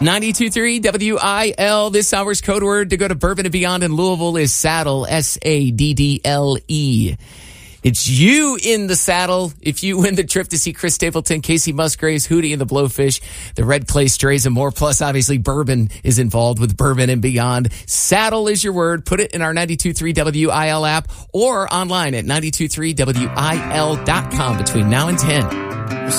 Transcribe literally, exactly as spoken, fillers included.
ninety-two point three W I L. This hour's code word to go to Bourbon and Beyond in Louisville is saddle, S A D D L E. It's you in the saddle if you win the trip to see Chris Stapleton, Casey Musgraves, Hootie and the Blowfish, the Red Clay Strays, and more. Plus, obviously, bourbon is involved with Bourbon and Beyond. Saddle is your word. Put it in our ninety-two point three W I L app or online at ninety-two point three W I L dot com between now and ten.